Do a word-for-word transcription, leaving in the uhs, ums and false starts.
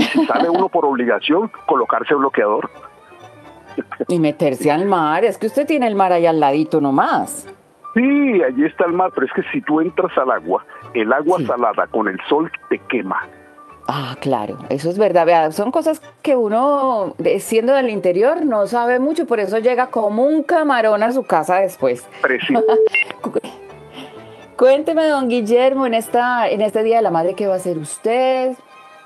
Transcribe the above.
si sale uno por obligación, colocarse bloqueador. Y meterse al mar, es que usted tiene el mar ahí al ladito nomás. Sí, allí está el mar, pero es que si tú entras al agua, el agua Sí. salada con el sol te quema. Ah, claro, eso es verdad. Vea, son cosas que uno, de- siendo del interior, no sabe mucho, por eso llega como un camarón a su casa después. Preciso. Cuénteme, don Guillermo, en esta, en este Día de la Madre, ¿qué va a hacer usted?